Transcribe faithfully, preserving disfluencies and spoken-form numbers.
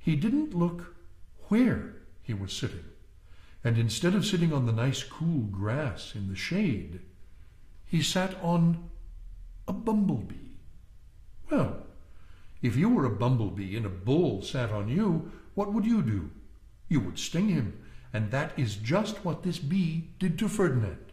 he didn't look where he was sitting, and instead of sitting on the nice cool grass in the shade, he sat on a bumblebee. Well, if you were a bumblebee and a bull sat on you, what would you do? You would sting him, and that is just what this bee did to Ferdinand.